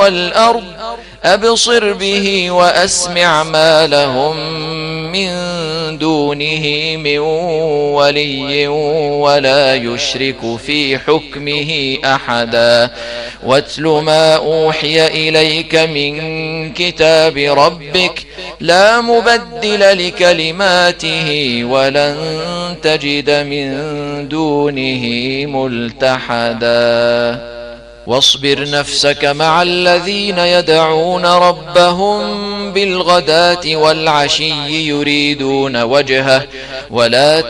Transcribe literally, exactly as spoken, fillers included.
والأرض أبصر به وأسمع ما لهم من دونه من ولي ولا يشرك في حكمه أحدا واتل ما أوحي إليك من كتاب ربك لا مبدل لكلماته ولن تجد من دونه ملتحدا واصبر نفسك مع الذين يدعون ربهم بالغداة والعشي يريدون وجهه ولا